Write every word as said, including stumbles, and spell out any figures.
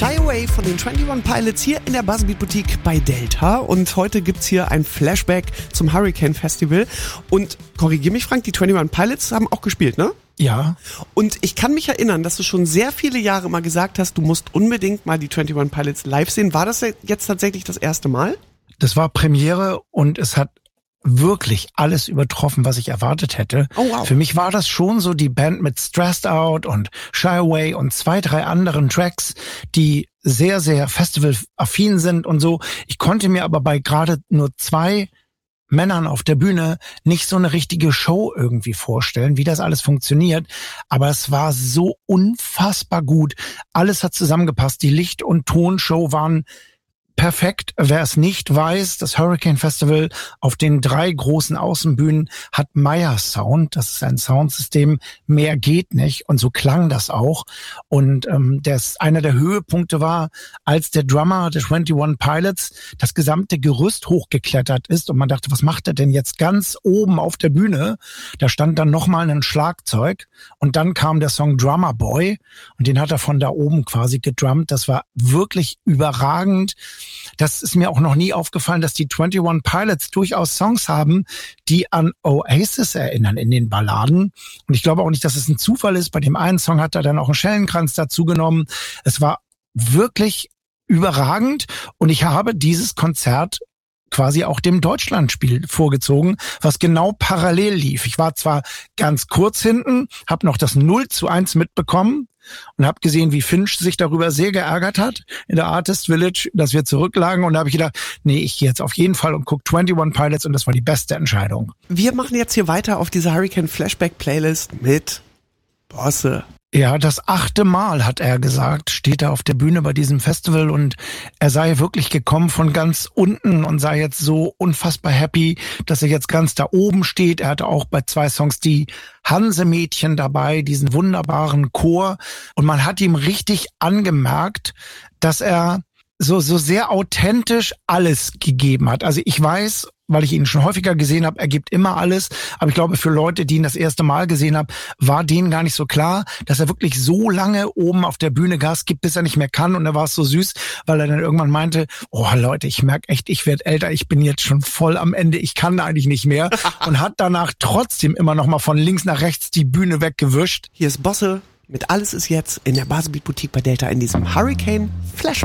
Shy Away von den einundzwanzig Pilots hier in der Buzzbeat Boutique bei Delta. Und heute gibt's hier ein Flashback zum Hurricane Festival. Und korrigier mich, Frank, die einundzwanzig Pilots haben auch gespielt, ne? Ja. Und ich kann mich erinnern, dass du schon sehr viele Jahre mal gesagt hast, du musst unbedingt mal die einundzwanzig Pilots live sehen. War das jetzt tatsächlich das erste Mal? Das war Premiere und es hat wirklich alles übertroffen, was ich erwartet hätte. Oh, wow. Für mich war das schon so die Band mit Stressed Out und Shy Away und zwei, drei anderen Tracks, die sehr, sehr festivalaffin sind und so. Ich konnte mir aber bei gerade nur zwei Männern auf der Bühne nicht so eine richtige Show irgendwie vorstellen, wie das alles funktioniert. Aber es war so unfassbar gut. Alles hat zusammengepasst. Die Licht- und Tonshow waren perfekt. Wer es nicht weiß, das Hurricane Festival auf den drei großen Außenbühnen hat Meyer Sound. Das ist ein Soundsystem, mehr geht nicht. Und so klang das auch. Und ähm, das einer der Höhepunkte war, als der Drummer der einundzwanzig Pilots das gesamte Gerüst hochgeklettert ist und man dachte, was macht er denn jetzt ganz oben auf der Bühne? Da stand dann nochmal ein Schlagzeug und dann kam der Song Drummer Boy und den hat er von da oben quasi gedrummt. Das war wirklich überragend. Das ist mir auch noch nie aufgefallen, dass die einundzwanzig Pilots durchaus Songs haben, die an Oasis erinnern in den Balladen. Und ich glaube auch nicht, dass es ein Zufall ist. Bei dem einen Song hat er dann auch einen Schellenkranz dazu genommen. Es war wirklich überragend. Und ich habe dieses Konzert quasi auch dem Deutschlandspiel vorgezogen, was genau parallel lief. Ich war zwar ganz kurz hinten, habe noch das null zu eins mitbekommen und habe gesehen, wie Finch sich darüber sehr geärgert hat in der Artist Village, dass wir zurücklagen. Und da habe ich gedacht, nee, ich gehe jetzt auf jeden Fall und gucke einundzwanzig Pilots und das war die beste Entscheidung. Wir machen jetzt hier weiter auf dieser Hurricane Flashback Playlist mit Bosse. Ja, das achte Mal, hat er gesagt, steht er auf der Bühne bei diesem Festival und er sei wirklich gekommen von ganz unten und sei jetzt so unfassbar happy, dass er jetzt ganz da oben steht. Er hatte auch bei zwei Songs die Hanse-Mädchen dabei, diesen wunderbaren Chor und man hat ihm richtig angemerkt, dass er so so sehr authentisch alles gegeben hat. Also ich weiß, weil ich ihn schon häufiger gesehen habe, er gibt immer alles. Aber ich glaube, für Leute, die ihn das erste Mal gesehen haben, war denen gar nicht so klar, dass er wirklich so lange oben auf der Bühne Gas gibt, bis er nicht mehr kann. Und da war es so süß, weil er dann irgendwann meinte, oh Leute, ich merke echt, ich werde älter, ich bin jetzt schon voll am Ende, ich kann eigentlich nicht mehr. Und hat danach trotzdem immer noch mal von links nach rechts die Bühne weggewischt. Hier ist Bosse mit Alles ist jetzt in der Buzzbeat Boutique bei Delta in diesem Hurricane Flashback.